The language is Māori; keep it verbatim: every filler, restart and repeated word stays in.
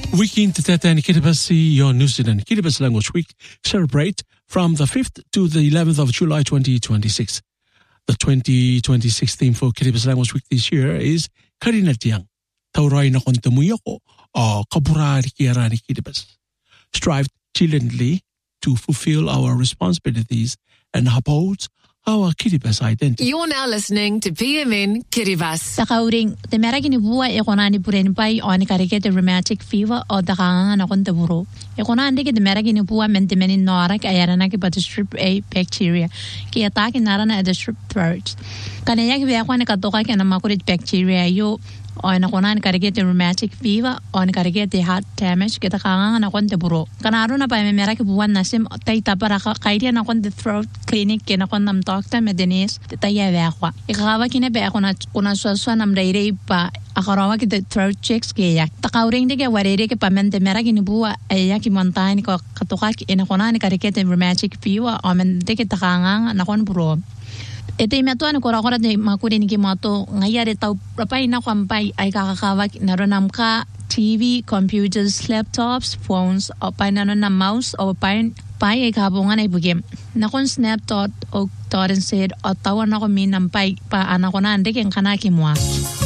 Weekend Tata and Kiribati, your New Zealand Kiribati Language Week celebrate from the fifth to the eleventh of July twenty twenty-six. The twenty twenty-six theme for Kiribati Language Week this year is Karinatiang. Taurai na kontemuyako o kaburari kiarani Kiribati. Strive diligently to fulfill our responsibilities and uphold our Kiribati identity. You're now listening to P M N Kiribati. Takauring, the Meragini Bua Ekonani Purenpai on Karikate rheumatic fever or the Hangana Contaburo. Ekonandi the Meragini Bua mentimeni norak ayaranaki but the strip A bacteria. Ki attack in Narana at the strip throat. Kanayaki Vakwana Katoka and a macurid bacteria you on a Konan Karikate rheumatic fever on Karikate heart damage get a Hangana Contaburo. Kanaruna by Meraki Buan Nasim Taita Baraka Kaidian on the throat clinic in a condom doctor Medenis the Tayavaqua. Ikawakina Bakona Unaswanam Rede pa Akarawaki the throat checks Gayak. Takauring the Gawareke Pamen the Meraginibua Ayaki Montani Katukak in a Konan Karikate rheumatic fever or Mendeke Takanga and a Conburo. Ete metuan korakora de makurin kimato ngayare tau rapai na kwampai ay kakakawak naronam ka T V, computers, laptops, phones o painano na mouse o pain pai ay kabungan ay bugim. Nakon snapshot o torrent said o tawa na ko minam pai pa anako na andek ang kanaki mo.